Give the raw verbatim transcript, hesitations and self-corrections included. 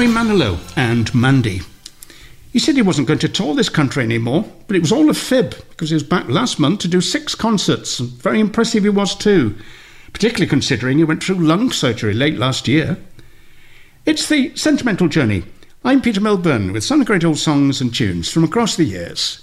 Barry Manilow and Mandy. He said he wasn't going to tour this country anymore, but it was all a fib because he was back last month to do six concerts, and very impressive he was too, particularly considering he went through lung surgery late last year. It's the Sentimental Journey. I'm Peter Milburn with some great old songs and tunes from across the years.